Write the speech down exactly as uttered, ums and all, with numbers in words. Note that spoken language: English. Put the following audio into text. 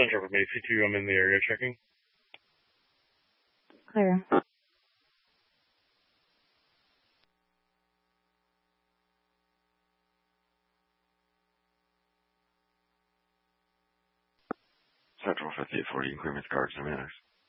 Central from A C two, I'm in the area checking. Clear. Central fifty-eight forty, Clearance Guards and Manners.